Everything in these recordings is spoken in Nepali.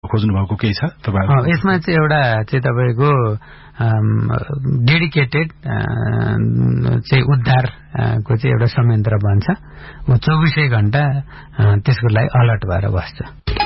खोज्नु भएको केही छ तपाईहरु? यसमा चाहिँ एउटा चाहिँ तपाईको डेडिकेटेड चाहिँ उद्धारको चाहिँ एउटा संयन्त्र बन्छ। म 24 घण्टा त्यसको लागि अलर्ट भएर बस्छु।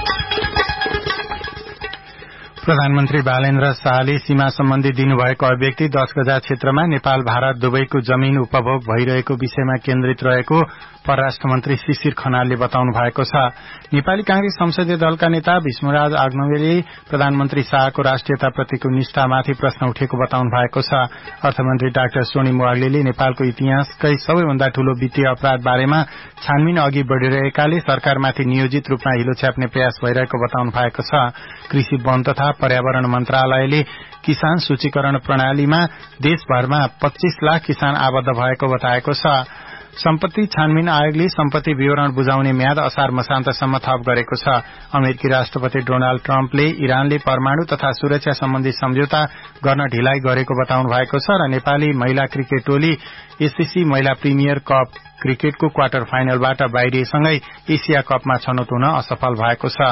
प्रधानमन्त्री बालेन्द्र शाहले सीमा सम्बन्धी दिनुभएको अभिव्यक्ति 10 गजा क्षेत्रमा नेपाल भारत दुवैको जमीन उपभोग भइरहेको विषयमा केन्द्रित रहेको परराष्ट्र मन्त्री शिशिर खनालले बताउनु भएको छ। नेपाली कांग्रेस संसदीय दलका नेता विष्णुराज आग्नेयले प्रधानमन्त्री शाहको राष्ट्रियताप्रतिको निष्ठामाथि प्रश्न उठेको बताउनु भएको छ। अर्थमन्त्री डाक्टर सोनिम वाग्लेले नेपालको इतिहासकै सबैभन्दा ठूलो वित्तीय अपराध बारेमा छानबिन अघि बढ़िरहेकाले सरकारमाथि नियोजित रूपमा हिलो छ्याप्ने प्रयास भइरहेको बताउनु भएको छ। कृषि वन तथा पर्यावरण मन्त्रालयले किसान सूचीकरण प्रणालीमा देशभरमा 25 लाख किसान आबद्ध भएको बताएको छ। सम्पत्ति छानबिन आयोगले सम्पत्ति विवरण बुझाउने म्याद असार मसान्तसम्म थप गरेको छ। अमेरिकी राष्ट्रपति डोनाल्ड ट्रम्पले इरानले परमाणु तथा सुरक्षा सम्बन्धी सम्झौता गर्न ढिलाइ गरेको बताउनु भएको छ र नेपाली महिला क्रिकेट टोली एससीसी महिला प्रिमियर कप क्रिकेटको क्वार्टर फाइनलबाट बाहिरिएसँगै एसिया कपमा छनौट हुन असफल भएको छ।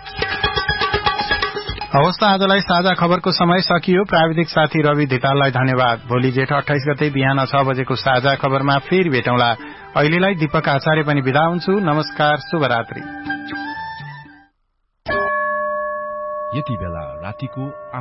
हवस् त आजलाई साझा खबरको समय सकियो। प्राविधिक साथी रवि धिताललाई धन्यवाद। भोलि जेठ 28 गते बिहान 6 बजेको साझा खबरमा फेरि भेटौँला। अहिलेलाई दीपक आचार्य पनि बिदा हुन्छु। नमस्कार, शुभरात्रि। यति बेला रातिको